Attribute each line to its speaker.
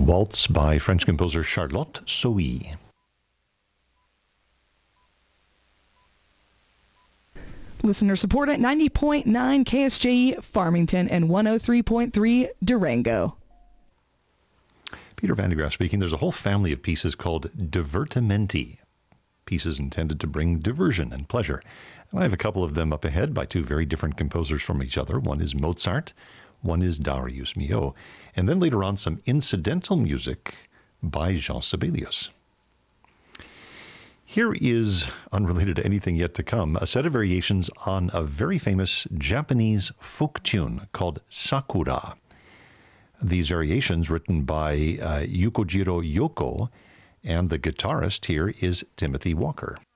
Speaker 1: Waltz by French composer Charlotte Sohi.
Speaker 2: Listener support at 90.9 KSJE Farmington and 103.3 Durango.
Speaker 1: Peter Van de Graaff speaking. There's a whole family of pieces called divertimenti, pieces intended to bring diversion and pleasure. And I have a couple of them up ahead by two very different composers from each other. One is Mozart, one is Darius Milhaud. And then later on, some incidental music by Jean Sibelius. Here is, unrelated to anything yet to come, a set of variations on a very famous Japanese folk tune called Sakura. These variations written by Yukojiro Yoko, and the guitarist here is Timothy Walker.